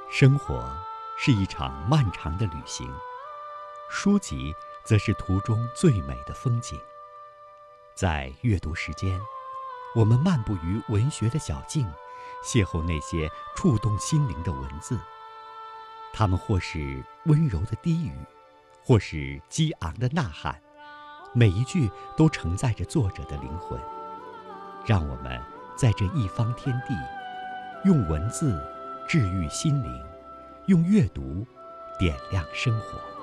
生活是一场漫长的旅行，书籍则是途中最美的风景。在阅读时间，我们漫步于文学的小径，邂逅那些触动心灵的文字。它们或是温柔的低语，或是激昂的呐喊，每一句都承载着作者的灵魂。让我们在这一方天地，用文字治愈心灵，用阅读点亮生活。